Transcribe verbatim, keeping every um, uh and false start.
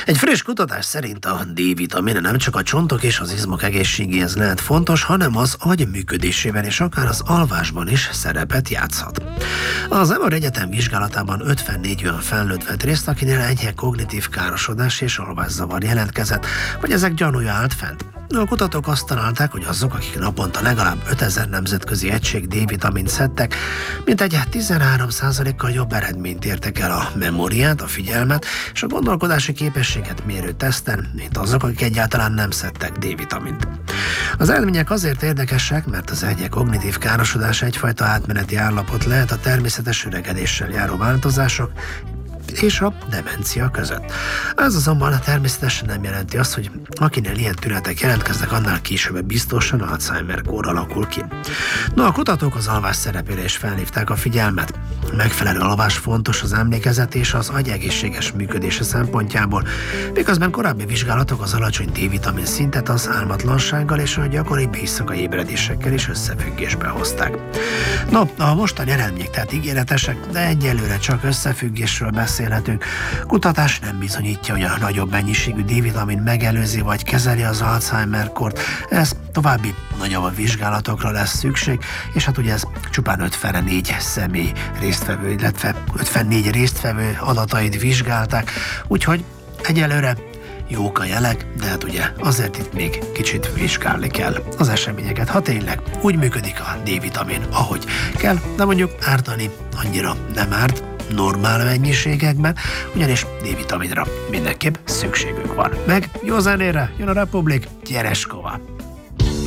Egy friss kutatás szerint a D-vitamin nem csak a csontok és az izmok egészségéhez lehet fontos, hanem az agy működésében és akár az alvásban is szerepet játszhat. Az em er Egyetem vizsgálatában ötvennégy olyan felnőtt vett részt, akinél enyhe kognitív károsodás és alvászavar jelentkezett, vagy ezek gyanúja állt fent. A kutatók azt találták, hogy azok, akik naponta legalább ötezer nemzetközi egység D-vitamint szedtek, mintegy tizenhárom százalékkal jobb eredményt értek el a memóriát, a figyelmet és a gondolkodási képességet mérő teszten, mint azok, akik egyáltalán nem szedtek D-vitamint. Az eredmények azért érdekesek, mert az enyhe kognitív károsodás egyfajta átmeneti állapot lehet a természetes öregedéssel járó változások és a demencia között. Ez azonban természetesen nem jelenti azt, hogy akinél ilyen tünetek jelentkeznek, annál később biztosan Alzheimer-kór alakul ki. No, a kutatók az alvás szerepére is felhívták a figyelmet. Megfelelő alvás fontos az emlékezet és az agy egészséges működése szempontjából, miközben korábbi vizsgálatok az alacsony D-vitamin szintet az álmatlansággal és a gyakoribb éjszakai ébredésekkel is összefüggésbe hozták. No, a mostani eredmények tehát ígéretesek, de egyelőre csak összefüggésről beszélhetünk. Kutatás nem bizonyítja, hogy a nagyobb mennyiségű D-vitamin megelőzi vagy kezeli az Alzheimer-kort. Ez további nagyobb vizsgálatokra lesz szükség, és hát ugye ez csupán ötvennégy személy résztvevő, illetve ötvennégy résztvevő adatait vizsgálták, úgyhogy egyelőre jók a jelek, de hát ugye azért itt még kicsit vizsgálni kell az eseményeket, ha tényleg úgy működik a D-vitamin, ahogy kell, de mondjuk ártani annyira nem árt, normál mennyiségekben, ugyanis D-vitaminra mindenképp szükségünk van. Meg jó zenére jön a Republik, Gyereskova!